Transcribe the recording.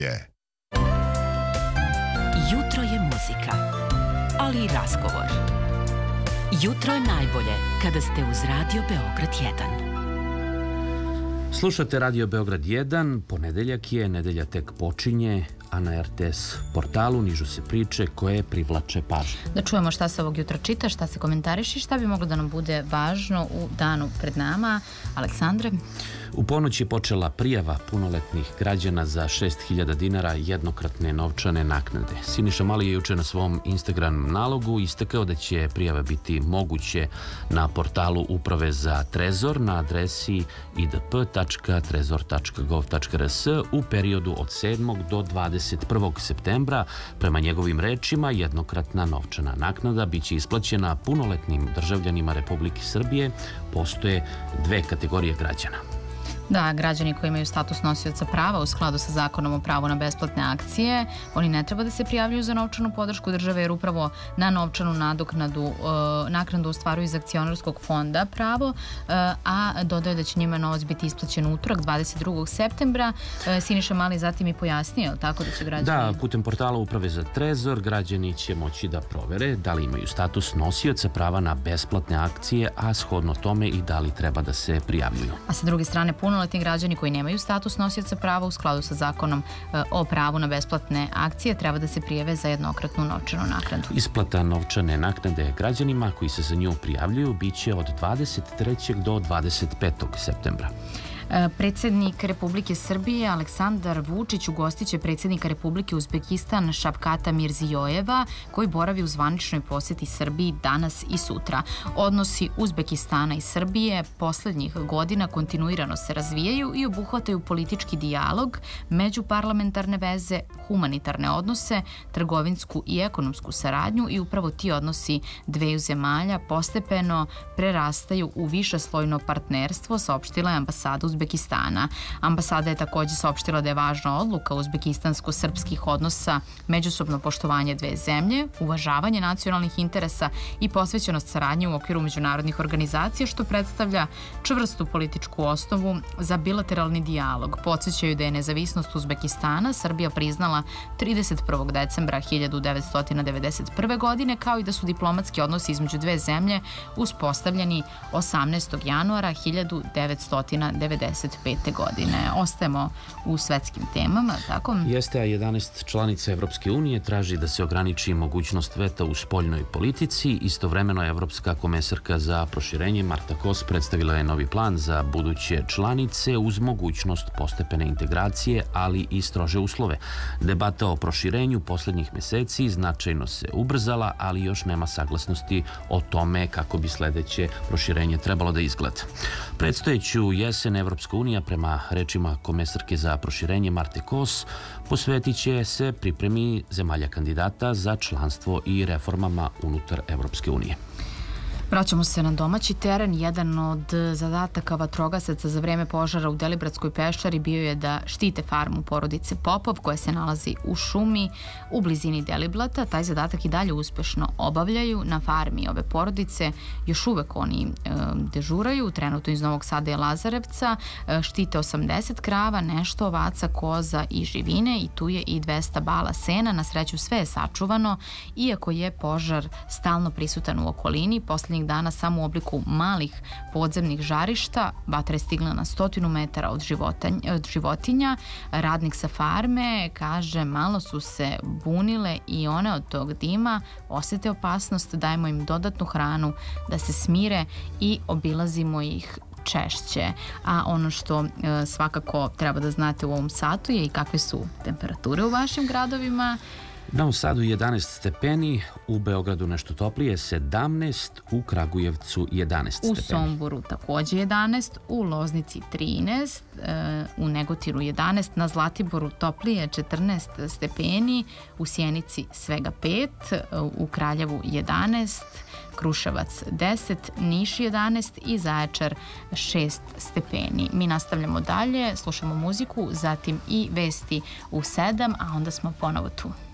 Jutro je muzika, ali i razgovor. Jutro je najbolje kada ste uz Radio Beograd 1. Slušate Radio Beograd 1, ponedeljak je, nedelja tek počinje, a na RTS portalu nižu se priče koje privlače pažnju. Da čujemo šta se ovog jutra čita, šta se komentariše i šta bi moglo da nam bude važno u danu pred nama. Aleksandre? U ponoć je počela prijava punoletnih građana za 6.000 dinara jednokratne novčane naknade. Siniša Mali je juče na svom Instagram nalogu istakao da će prijava biti moguće na portalu Uprave za Trezor na adresi idp.trezor.gov.rs u periodu od 7. do 21. septembra. Prema njegovim rečima, jednokratna novčana naknada biće isplaćena punoletnim državljanima Republike Srbije. Postoje dve kategorije građana. Da, građani koji imaju status nosioca prava u skladu sa zakonom o pravu na besplatne akcije, oni ne treba da se prijavljuju za novčanu podršku države jer upravo na novčanu naknadu ostvaruju iz akcionarskog fonda pravo, a dodaje da će njima novac biti isplaćen utorak 22. septembra. Siniša Mali zatim i pojasnio, tako da će građani... Da, putem portala Uprave za Trezor građani će moći da provere da li imaju status nosioca prava na besplatne akcije, a shodno tome i da li treba da se prijavljuju. A sa druge strane, punoletni građani koji nemaju status nosioca prava u skladu sa zakonom o pravu na besplatne akcije treba da se prijave za jednokratnu novčanu naknadu. Isplata novčane naknade građanima koji se za nju prijavljuju biće od 23. do 25. septembra. Predsjednik Republike Srbije Aleksandar Vučić ugostit će predsjednika Republike Uzbekistan Šavkata Mirzijojeva, koji boravi u zvaničnoj posjeti Srbiji danas i sutra. Odnosi Uzbekistana i Srbije poslednjih godina kontinuirano se razvijaju i obuhvataju politički dijalog, međuparlamentarne veze, humanitarne odnose, trgovinsku i ekonomsku saradnju i upravo ti odnosi dveju zemalja postepeno prerastaju u višeslojno partnerstvo, saopštila je ambasada Uzbekistana. Ambasada je također saopštila da je važna odluka uzbekistansko-srpskih odnosa međusobno poštovanje dve zemlje, uvažavanje nacionalnih interesa i posvećenost saradnje u okviru međunarodnih organizacija, što predstavlja čvrstu političku osnovu za bilateralni dijalog. Podsjećaju da je nezavisnost Uzbekistana Srbija priznala 31. decembra 1991. godine, kao i da su diplomatski odnosi između dve zemlje uspostavljeni 18. januara 1995. godine. Ostajemo u svetskim temama, tako? Jeste, a 11 članica Evropske unije traži da se ograniči mogućnost veta u spoljnoj politici. Istovremeno Evropska komesarka za proširenje Marta Kos predstavila je novi plan za buduće članice uz mogućnost postepene integracije, ali i strože uslove. Debata o proširenju poslednjih meseci značajno se ubrzala, ali još nema saglasnosti o tome kako bi sledeće proširenje trebalo da izgleda. Predstojeću jesen Evropska unija, prema rečima komesarke za proširenje Marte Kos, posvetit će se pripremi zemalja kandidata za članstvo i reformama unutar Evropske unije. Vraćamo se na domaći teren. Jedan od zadataka vatrogasaca za vreme požara u Delibratskoj peščari bio je da štite farmu porodice Popov, koja se nalazi u šumi u blizini Deliblata. Taj zadatak i dalje uspešno obavljaju. Na farmi ove porodice još uvek oni dežuraju, trenutno iz Novog Sada i Lazarevca. Štite 80 krava, nešto ovaca, koza i živine i tu je i 200 bala sena. Na sreću sve je sačuvano, iako je požar stalno prisutan u okolini. Poslednjih dana samo u obliku malih podzemnih žarišta. Vatra je stigla na 100 metara od životinja. Radnik sa farme kaže malo su se bunile i one od tog dima osete opasnost, dajemo im dodatnu hranu da se smire i obilazimo ih češće. A ono što svakako treba da znate u ovom satu je i kakve su temperature u vašim gradovima. U Novom Sadu 11 stepeni, u Beogradu nešto toplije 17, u Kragujevcu 11 stepeni. U Somboru takođe 11, u Loznici 13, u Negotinu 11, na Zlatiboru toplije 14 stepeni, u Sjenici svega 5, u Kraljevu 11, Kruševac 10, Niš 11 i Zaječar 6 stepeni. Mi nastavljamo dalje, slušamo muziku, zatim i vesti u 7, a onda smo ponovo tu.